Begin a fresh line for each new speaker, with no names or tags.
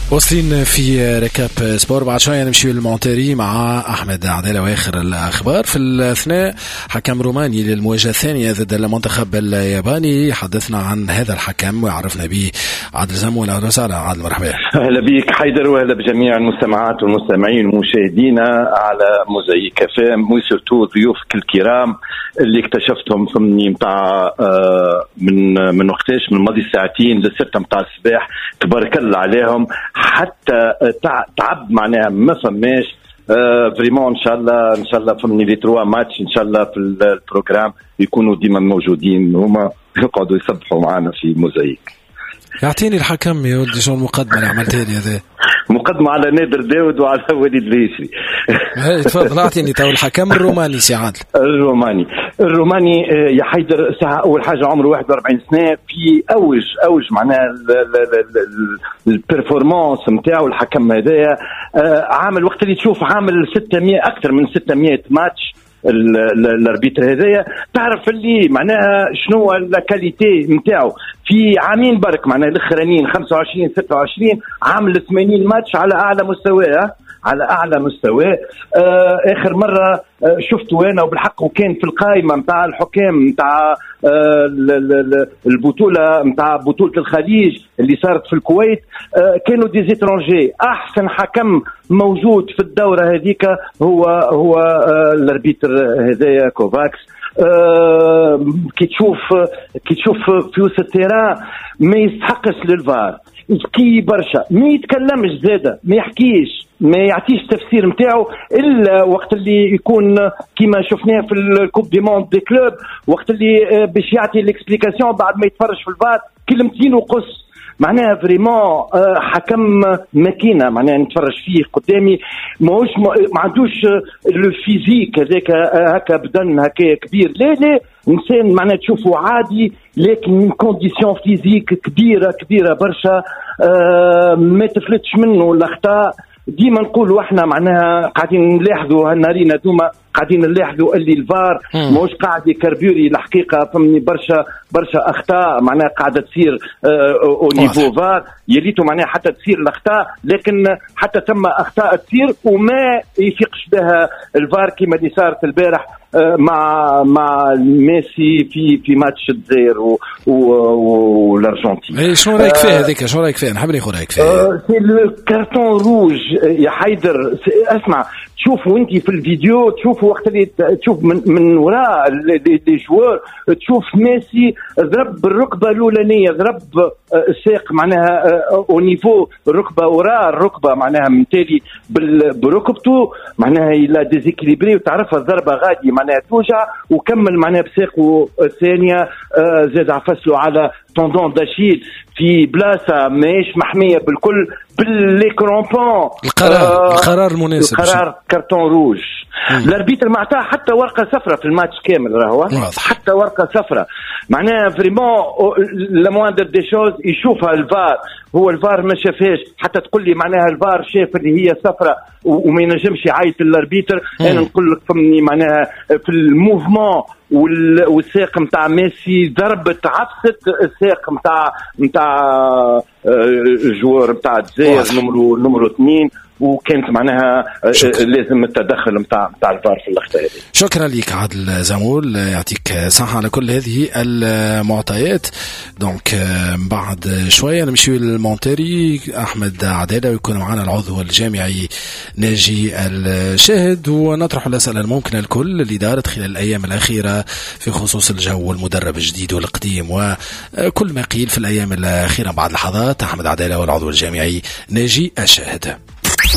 واصلين في ركاب سبور. بعد شوية نمشي للمونتيري مع أحمد عدالة وآخر الأخبار. في الأثناء حكم روماني للمواجهة الثانية ضد المنتخب الياباني. حدثنا عن هذا الحكم وعرفنا به عادل زمول. أهلا وسهلا عادل، مرحبا.
أهلا بك حيدر، وأهلا بجميع المستمعات والمستمعين والمشاهدين على موزايك FM، وسورتو ضيوفك الكرام اللي اكتشفتهم ضمني متاع من وقتاش، من ماضي ساعتين للستة متاع الصباح. تبارك الله عليهم، حتى تعب معناها ما فماش. فريمون ان شاء الله فمني لي 3 ماتش ان شاء الله في البروجرام يكونوا ديما موجودين، هما يقعدوا يسبحوا معنا في موزايك.
يعطيني الحكم يا ولدي شو المقدمة اللي عملتها لي هذا؟
مقدمة على نادر داود وعلى وليد الريسي.
تفضل اعطيني تو الحكم الروماني سي عادل.
الروماني يا حيدر، ساعة أول حاجة عمره 41 سنة، في أوج معناها البرفورمانس متاعه الحكم هذايا. عامل وقت اللي تشوف عامل 600 أكثر من 600 ماتش الاربيتر هذايا. تعرف اللي معناها شنو الكاليتي نتاعو في عامين برك، معناها الاخرانيين 25 26 عامل 80 ماتش على اعلى مستوى. اخر مره شفته انا وبالحق، وكان في القائمه نتاع الحكام نتاع البطوله نتاع بطوله الخليج اللي صارت في الكويت. كانوا دي زيترونجي. احسن حكم موجود في الدوره هذيك هو الاربيتر هذايا كوفاكس. كي تشوف في وسط التيران ما يستحقش للفار، ذكي برشا، ما يتكلمش زاده، ما يحكيش، ما يعطيش تفسير متاعه الا وقت اللي يكون كيما شفناه في الكوب دي موند دي كلوب، وقت اللي باش يعطي الاكسبليكاسيون بعد ما يتفرج في الفار كلمتين وقص. معناها فريمون حكم ماكينه، معناها نتفرج فيه قدامي ما عندوش لو فيزيك هذاك هكا بدن هكا كبير، لا انسان معناها تشوفه عادي، لكن من كونديسيون فيزيك كبيره برشا. ما تفلتش منه الاخطاء. ديما نقولوا احنا معناها قاعدين نلاحظوا هالنارين هذوما، قاعدين نلاحظوا اللي الفار ماهوش قاعد يكربيوري الحقيقه. فمني برشا اخطاء معناها قاعده تصير او نيفو فار، يليتوا معناها حتى تصير الاخطاء، لكن حتى تم اخطاء تصير وما يفيقش بها الفار كما اللي صارت البارح مع ميسي في ماتش الجزائر والارجنتين.
شنو رايك فيه هذيك؟ شنو رايك فيه؟ نحب ناخذ رايك فيه.
سي الكارتون روج يا حيدر. اسمع، تشوفوا انت في الفيديو، تشوفوا وقت اللي تشوف من وراء لي جوار، تشوف ميسي ضرب بالركبه الاولانيه، ضرب الساق معناها او نيفو الركبه وراء الركبه، معناها متالي بركبته معناها الى ديزيكليبري، وتعرفها الضربه غادي معناها توجع، وكمل معناها بساقه الثانيه زاد عفسله على طوندون داشيل في بلاصه ماهيش محميه بالكل بالكرومبون.
القرار المناسب،
القرار كارتون روج. الاربيتر معطاه حتى ورقه صفراء في الماتش كامل، راهو حتى ورقه صفراء. معناها فريمون لا موندر دي شوز يشوفها الفار، هو الفار ما شافهاش. حتى تقول لي معناها الفار شاف اللي هي صفراء وما ينجمش يعيط الاربيتر. انا نقول لك فمني معناها في الموفمون والساق نتاع ميسي ضربت عفست الساق نتاع الجوار نتاع الجزائر نمرو 2، وكانت معناها لازم التدخل نتاع الفار في اللقطه هذه.
شكرا لك عادل زمول، يعطيك صحه على كل هذه المعطيات. دونك بعد شويه نمشي للمونتيري. احمد عدالة ويكون معنا العضو الجامعي ناجي الشاهد، ونطرح الاسئله الممكنه الكل اللي دارت خلال الايام الاخيره في خصوص الجو والمدرب الجديد والقديم وكل ما قيل في الايام الاخيره. بعد لحظات احمد عدالة والعضو الجامعي ناجي الشاهد.